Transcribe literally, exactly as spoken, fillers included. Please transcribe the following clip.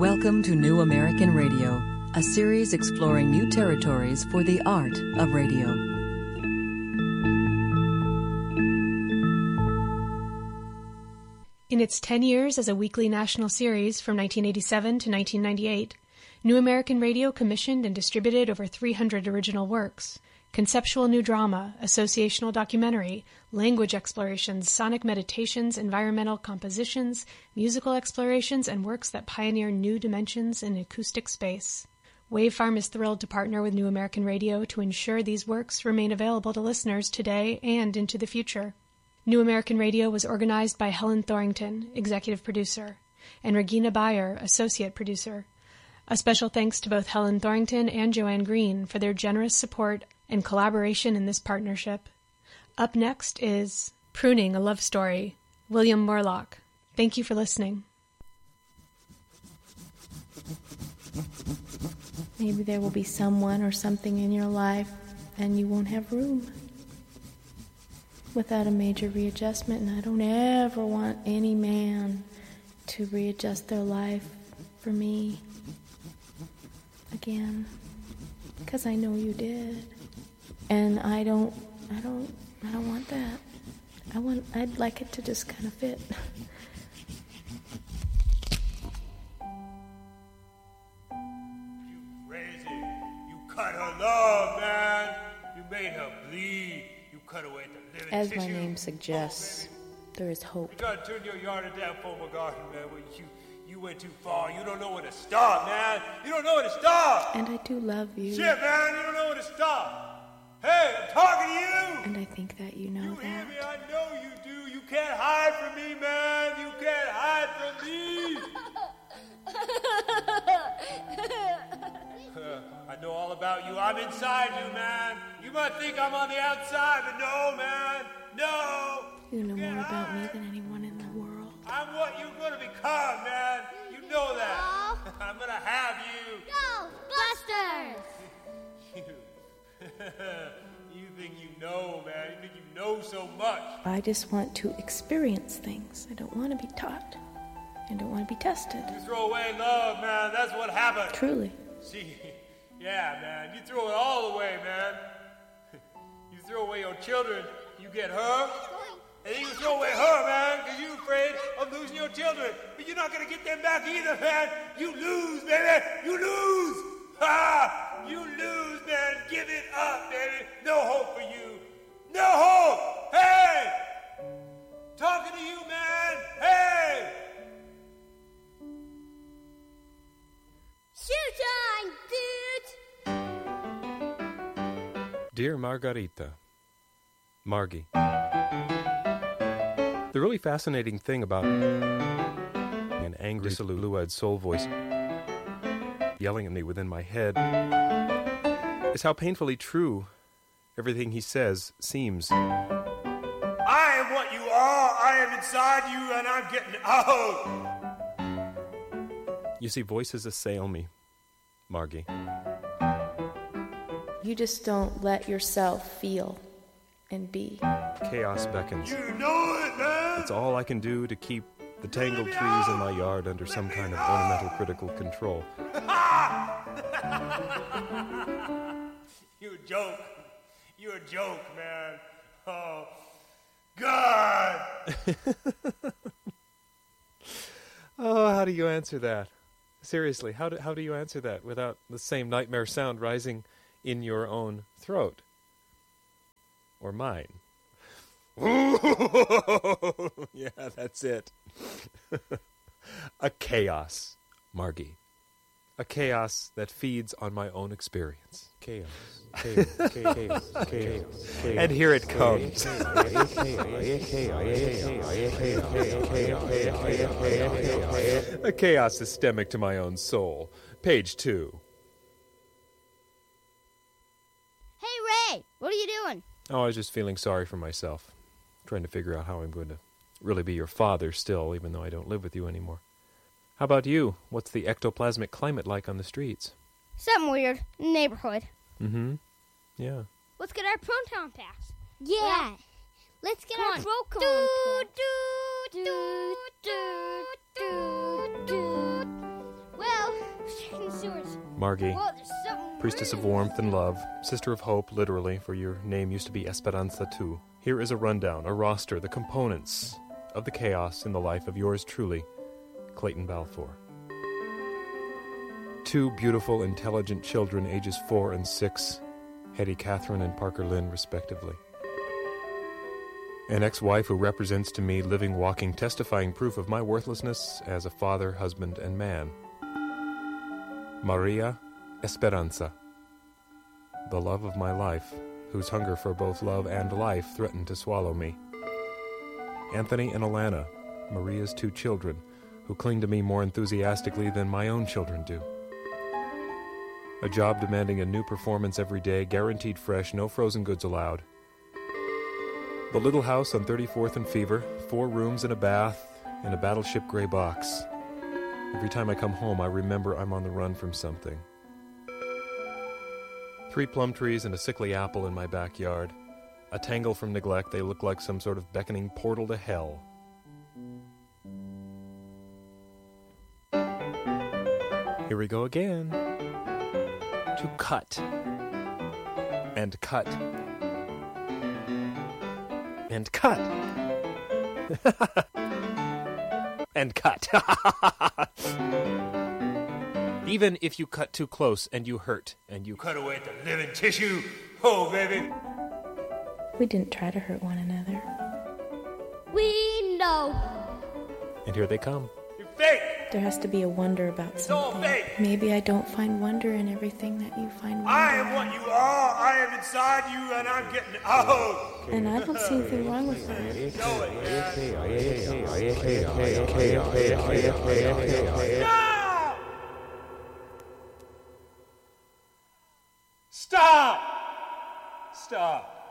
Welcome to New American Radio, a series exploring new territories for the art of radio. In its ten years as a weekly national series from nineteen eighty-seven to nineteen ninety-eight, New American Radio commissioned and distributed over three hundred original works. Conceptual new drama, associational documentary, language explorations, sonic meditations, environmental compositions, musical explorations, and works that pioneer new dimensions in acoustic space. Wavefarm is thrilled to partner with New American Radio to ensure these works remain available to listeners today and into the future. New American Radio was organized by Helen Thorington, executive producer, and Regina Bayer, associate producer. A special thanks to both Helen Thorington and Joanne Green for their generous support and collaboration in this partnership. Up next is Pruning, a Love Story, William Morlock. Thank you for listening. Maybe there will be someone or something in your life and you won't have room without a major readjustment, and I don't ever want any man to readjust their life for me again, because I know you did. And I don't, I don't, I don't want that. I want, I'd like it to just kind of fit. You crazy. You cut her love, man. You made her bleed. You cut away the living As tissue. my name suggests, oh, there is hope. You gotta turn your yard into that former garden, man. Where you, you went too far. You don't know where to start, man. You don't know where to start. And I do love you. Shit, man. You don't know where to start. Hey, I'm talking to you! And I think that you know you that. You hear me? I know you do. You can't hide from me, man. You can't hide from me. I know all about you. I'm inside you, man. You might think I'm on the outside, but no, man. No. You know you more about hide. me than anyone in the world. I'm what you're going to become, man. You know that. I'm going to have you. Ghostbusters! You. You think you know, man. You think you know so much. I just want to experience things. I don't want to be taught. I don't want to be tested. You throw away love, man. That's what happened. Truly. See, yeah, man. You throw it all away, man. You throw away your children, you get her. And then you throw away her, man, because you're afraid of losing your children. But you're not going to get them back either, man. You lose, baby. You lose. Ha! You lose, man. Give it up, baby. No hope for you. No hope. Hey! Talking to you, man. Hey! Showtime, dudes! Dear Margarita, Margie. The really fascinating thing about an angry, blue-eyed soul voice yelling at me within my head is how painfully true everything he says seems. I am what you are. I am inside you, and I'm getting out. You see, voices assail me, Margie. You just don't let yourself feel and be. Chaos beckons. You know it, man. It's all I can do to keep the tangled trees in my yard under some kind of ornamental critical control. You a joke. You a joke, man. Oh, God. Oh, how do you answer that? Seriously, how do, how do you answer that without the same nightmare sound rising in your own throat? Or mine? Yeah, that's it. A chaos, Margie. A chaos that feeds on my own experience. Chaos. Chaos. Chaos. Chaos. Chaos. And here it comes. A chaos systemic to my own soul. Page two. Hey, Ray, what are you doing? Oh, I was just feeling sorry for myself. Trying to figure out how I'm going to really be your father still, even though I don't live with you anymore. How about you? What's the ectoplasmic climate like on the streets? Something weird. Neighborhood. Mm-hmm. Yeah. Let's get our proton pass. Yeah. yeah. Let's get Come our on. proton Do, pass. do, do, do, do, do. Well, Margie, Whoa, there's something priestess of weird. warmth and love, sister of hope, literally, for your name used to be Esperanza too. Here is a rundown, a roster, the components of the chaos in the life of yours truly, Clayton Balfour. Two beautiful, intelligent children, ages four and six, Hetty Catherine and Parker Lynn, respectively. An ex-wife who represents to me living, walking, testifying proof of my worthlessness as a father, husband, and man. Maria Esperanza, the love of my life, whose hunger for both love and life threatened to swallow me. Anthony and Alana, Maria's two children, who cling to me more enthusiastically than my own children do. A job demanding a new performance every day, guaranteed fresh, no frozen goods allowed. The little house on thirty-fourth and Fever, four rooms and a bath, and a battleship gray box. Every time I come home, I remember I'm on the run from something. Three plum trees and a sickly apple in my backyard. A tangle from neglect, they look like some sort of beckoning portal to hell. Here we go again. To cut. And cut. And cut. And cut. Even if you cut too close and you hurt and you Cut away at the living tissue. Oh, baby. We didn't try to hurt one another. We know. And here they come. You're fake. There has to be a wonder about It's all something. fake. Maybe I don't find wonder in everything that you find wonder I am in. what you are. I am inside you, and I'm getting out. And I don't see anything wrong with that. Know it, man. Stop! Stop! Stop!